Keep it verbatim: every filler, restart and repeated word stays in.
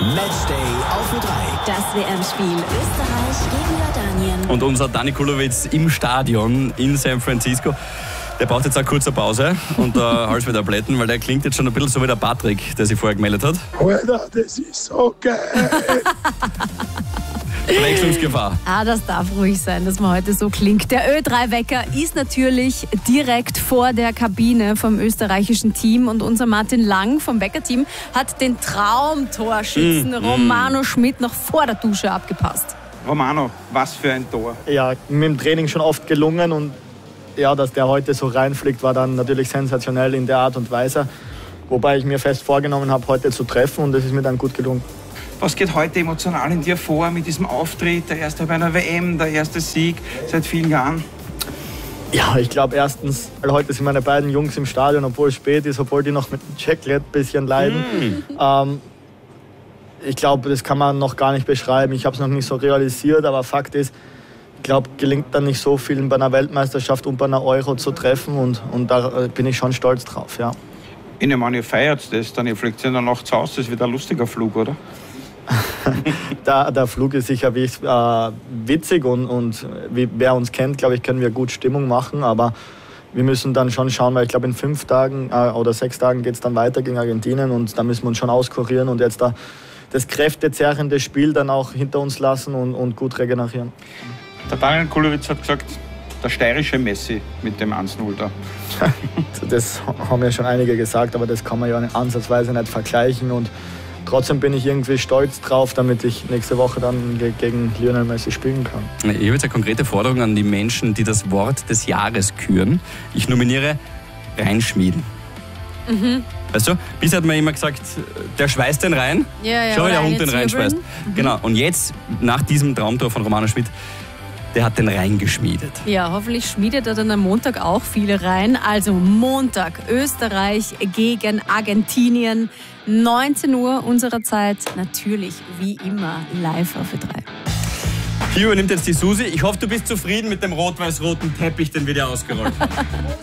Matchday auf Ö drei. Das W M-Spiel Österreich gegen Jordanien. Und unser Dani Kulowitz im Stadion in San Francisco, der braucht jetzt eine kurze Pause und äh, Hals wieder Tabletten, weil der klingt jetzt schon ein bisschen so wie der Patrick, der sich vorher gemeldet hat. Alter, das ist so geil. Verwechslungsgefahr. Ah, das darf ruhig sein, dass man heute so klingt. Der Ö drei Wecker ist natürlich direkt vor der Kabine vom österreichischen Team und unser Martin Lang vom Wecker-Team hat den Traumtorschützen mm, Romano Schmidt noch vor der Dusche abgepasst. Romano, was für ein Tor. Ja, mit dem Training schon oft gelungen und ja, dass der heute so reinfliegt, war dann natürlich sensationell in der Art und Weise. Wobei ich mir fest vorgenommen habe, heute zu treffen und das ist mir dann gut gelungen. Was geht heute emotional in dir vor mit diesem Auftritt, der erste bei einer W M, der erste Sieg seit vielen Jahren? Ja, ich glaube erstens, weil heute sind meine beiden Jungs im Stadion, obwohl es spät ist, obwohl die noch mit dem Checklet ein bisschen leiden. Mm. Ähm, ich glaube, das kann man noch gar nicht beschreiben. Ich habe es noch nicht so realisiert, aber Fakt ist, ich glaube, gelingt dann nicht so vielen bei einer Weltmeisterschaft und bei einer Euro zu treffen und, und da bin ich schon stolz drauf, ja. Ich nehme an, ihr feiert das, dann ihr fliegt in der Nacht zu Hause, das ist wieder ein lustiger Flug, oder? der, der Flug ist sicher äh, witzig und, und wie, wer uns kennt, glaube ich, können wir gut Stimmung machen, aber wir müssen dann schon schauen, weil ich glaube, in fünf Tagen äh, oder sechs Tagen geht es dann weiter gegen Argentinien und da müssen wir uns schon auskurieren und jetzt da das kräftezerrende Spiel dann auch hinter uns lassen und, und gut regenerieren. Der Daniel Kulowitz hat gesagt, der steirische Messi mit dem eins null da. Das haben ja schon einige gesagt, aber das kann man ja ansatzweise nicht vergleichen und trotzdem bin ich irgendwie stolz drauf, damit ich nächste Woche dann gegen Lionel Messi spielen kann. Ich habe jetzt eine konkrete Forderung an die Menschen, die das Wort des Jahres küren. Ich nominiere reinschmieden. Mhm. Weißt du, bisher hat man immer gesagt, der schweißt den rein, ja, ja, schau, wie der Hund den Zwiebeln. reinschmeißt. Mhm. Genau, und jetzt, nach diesem Traumtor von Romano Schmidt, der hat den reingeschmiedet. Ja, hoffentlich schmiedet er dann am Montag auch viele rein. Also Montag, Österreich gegen Argentinien, neunzehn Uhr unserer Zeit, natürlich wie immer live auf Ö drei. Hier übernimmt jetzt die Susi. Ich hoffe, du bist zufrieden mit dem rot-weiß-roten Teppich, den wir dir ausgerollt haben.